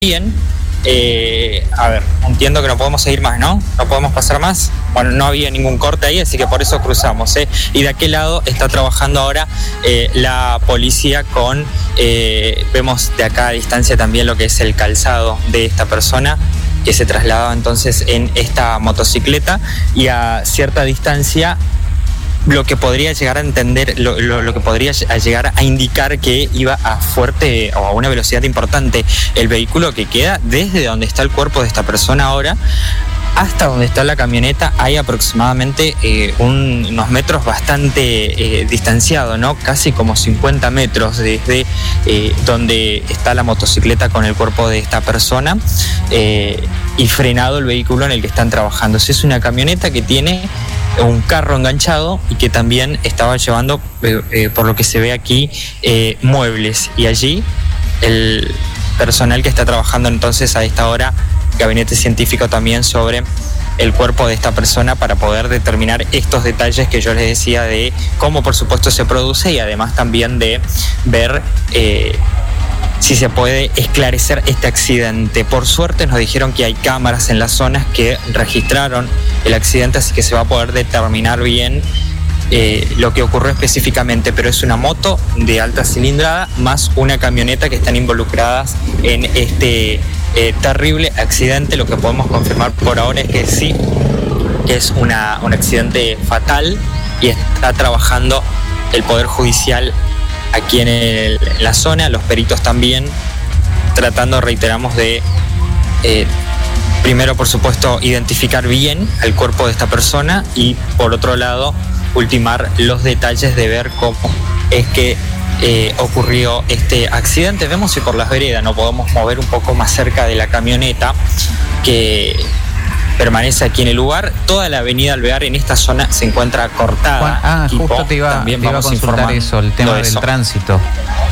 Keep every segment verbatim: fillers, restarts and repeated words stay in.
bien. Eh, a ver, entiendo que no podemos seguir más, ¿no? No podemos pasar más. Bueno, no había ningún corte ahí, así que por eso cruzamos, ¿eh? Y de aquel lado está trabajando ahora eh, la policía con, eh, vemos de acá a distancia también lo que es el calzado de esta persona que se trasladaba entonces en esta motocicleta, y a cierta distancia lo que podría llegar a entender, lo, lo, lo que podría llegar a indicar que iba a fuerte o a una velocidad importante el vehículo, que queda desde donde está el cuerpo de esta persona ahora hasta donde está la camioneta. Hay aproximadamente eh, un, unos metros bastante eh, distanciados, ¿no? Casi como cincuenta metros desde eh, donde está la motocicleta con el cuerpo de esta persona eh, y frenado el vehículo en el que están trabajando. Si es una camioneta que tiene un carro enganchado y que también estaba llevando, eh, eh, por lo que se ve aquí, eh, muebles, y allí el personal que está trabajando entonces a esta hora, gabinete científico también, sobre el cuerpo de esta persona para poder determinar estos detalles que yo les decía de cómo por supuesto se produce, y además también de ver eh, si se puede esclarecer este accidente. Por suerte nos dijeron que hay cámaras en las zonas que registraron el accidente, así que se va a poder determinar bien eh, lo que ocurrió específicamente, pero es una moto de alta cilindrada más una camioneta que están involucradas en este eh, terrible accidente. Lo que podemos confirmar por ahora es que sí, que es una, un accidente fatal, y está trabajando el Poder Judicial aquí en, el, en la zona, los peritos también, tratando, reiteramos, de eh, primero, por supuesto, identificar bien el cuerpo de esta persona, y por otro lado, ultimar los detalles de ver cómo es que eh, ocurrió este accidente. Vemos que por las veredas no podemos mover un poco más cerca de la camioneta que permanece aquí en el lugar. Toda la avenida Alvear en esta zona se encuentra cortada. Juan, ah, Equipo, justo te iba, te iba a consultar eso, el tema del tránsito.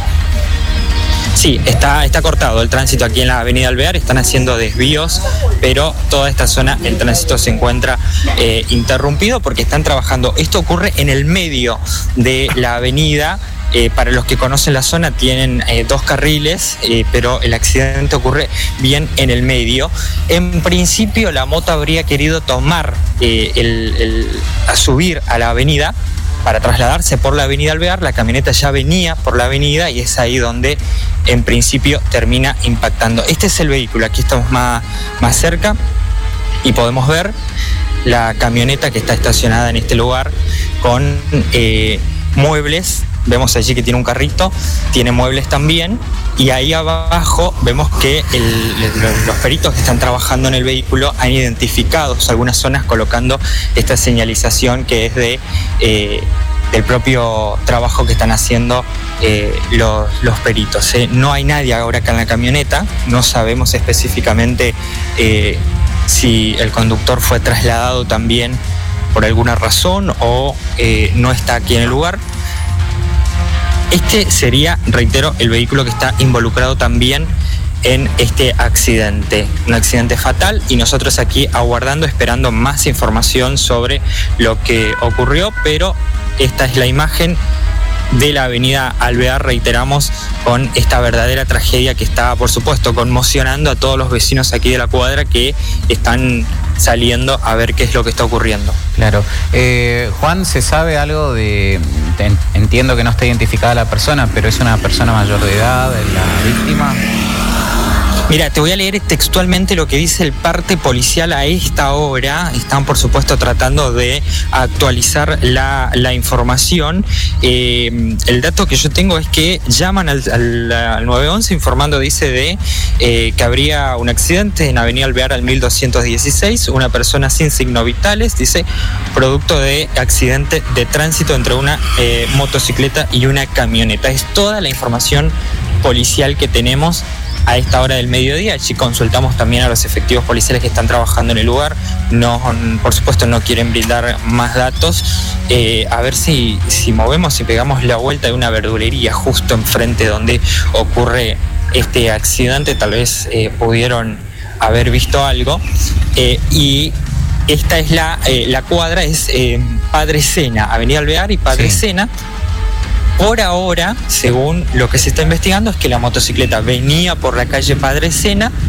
Sí, está, está cortado el tránsito aquí en la avenida Alvear, están haciendo desvíos, pero toda esta zona el tránsito se encuentra eh, interrumpido porque están trabajando. Esto ocurre en el medio de la avenida. Eh, para los que conocen la zona, tienen eh, dos carriles, eh, pero el accidente ocurre bien en el medio. En principio la moto habría querido tomar, eh, el, el, a subir a la avenida para trasladarse por la avenida Alvear. La camioneta ya venía por la avenida y es ahí donde en principio termina impactando. Este es el vehículo, aquí estamos más, más cerca y podemos ver la camioneta que está estacionada en este lugar con eh, muebles. Vemos allí que tiene un carrito, tiene muebles también, y ahí abajo vemos que el, los peritos que están trabajando en el vehículo han identificado algunas zonas colocando esta señalización que es de eh, del propio trabajo que están haciendo eh, los, los peritos. Eh, no hay nadie ahora acá en la camioneta, no sabemos específicamente eh, si el conductor fue trasladado también por alguna razón o eh, no está aquí en el lugar. Este sería, reitero, el vehículo que está involucrado también en este accidente, un accidente fatal, y nosotros aquí aguardando, esperando más información sobre lo que ocurrió, pero esta es la imagen de la avenida Alvear, reiteramos, con esta verdadera tragedia que está, por supuesto, conmocionando a todos los vecinos aquí de la cuadra que están saliendo a ver qué es lo que está ocurriendo. Claro. Eh, Juan, ¿se sabe algo de...? Entiendo que no está identificada la persona, pero ¿es una persona mayor de edad, la víctima? Mira, te voy a leer textualmente lo que dice el parte policial a esta hora. Están, por supuesto, tratando de actualizar la, la información. Eh, el dato que yo tengo es que llaman al, al, al nueve once informando, dice, de eh, que habría un accidente en Avenida Alvear al mil doscientos dieciséis. Una persona sin signos vitales, dice, producto de accidente de tránsito entre una eh, motocicleta y una camioneta. Es toda la información policial que tenemos a esta hora del mediodía. Allí consultamos también a los efectivos policiales que están trabajando en el lugar. No, por supuesto, no quieren brindar más datos. Eh, a ver si, si movemos y pegamos la vuelta de una verdulería justo enfrente donde ocurre este accidente. Tal vez eh, pudieron haber visto algo. Eh, y esta es la, eh, la cuadra, es eh, Padre Sena, Avenida Alvear y Padre sí. Sena. Por ahora, según lo que se está investigando, es que la motocicleta venía por la calle Padre Sena